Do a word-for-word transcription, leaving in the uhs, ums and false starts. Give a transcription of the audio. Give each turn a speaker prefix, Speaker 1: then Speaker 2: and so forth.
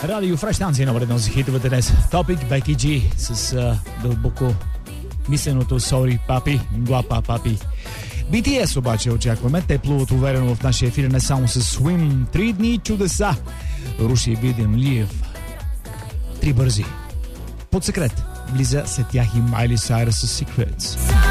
Speaker 1: Радио Фреш станция номер едно за хитовете днес. Топик Беки Джи с uh, дълбоко мисленото Sorry Папи, Мглапа Папи. би ти ес обаче очакваме тепло от уверено в нашия ефир не само с Swim, три дни чудеса. Руши Видим Лиев. Три бързи. Под секрет влиза след тях и Майли Сайръс с Secrets.